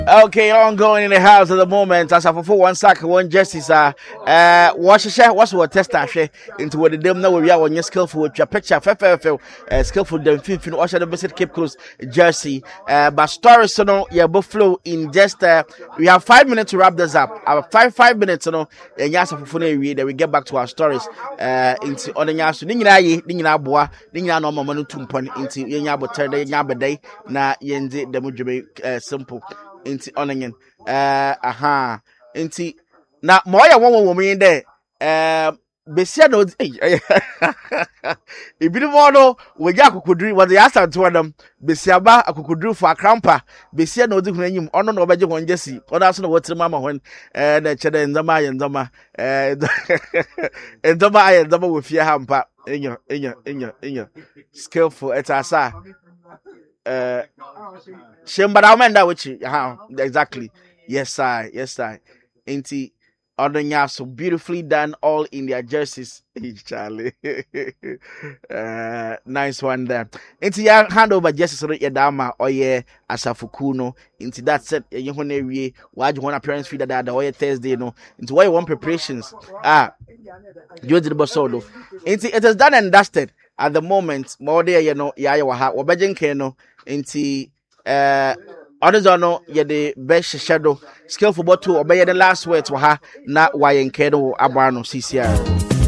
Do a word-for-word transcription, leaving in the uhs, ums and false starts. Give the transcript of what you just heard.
Okay, ongoing in the house at the moment. As for one sack, one justice, uh, uh, watch a share, what's what test into what the dem know we are on your skillful with your picture, fair, uh, skillful, them fifteen, watch the visit Cape Coast jersey, uh, but stories, you know, yeah, buffalo in just, uh, we have five minutes to wrap this up. Our five, five minutes, you know, and yes, for funny, we then we get back to our stories, uh, into on the yasu, Nina, Nina Boa, Nina no more tumpon into Yanya Turn, Yaba Day, na Yendi, the Mujube, uh, simple. Inti onengen eh aha inti na moya won won mi de eh besia no ibiri mo no we ja akokoduri we ya santo adam besia ba akokoduri for akrampa besia no di hunanyim ono no obeje hon jesi ono aso no wotire mama hon eh na chede nzama aye nzama eh nzama aye nzama wo fie ha mpa enyo enyo enyo enyo skillful etasa uh Shembara Menda which how exactly. Yes, I yes I Inti Odanya so beautifully done all in their jerseys. Charlie. uh nice one there. Inti ya hand over jerseys on your dama or ye asafukuno. Inti that set you hone wie waj one appearance feed that the way Thursday no. Into why you want preparations. Ah George the Bosodo. Inti it is done and dusted at the moment. More there you know ya wa ha obajen keno inti uh others are no ye the best shadow skillful but to obey the last words wa ha na wa yenkedo abano C C R.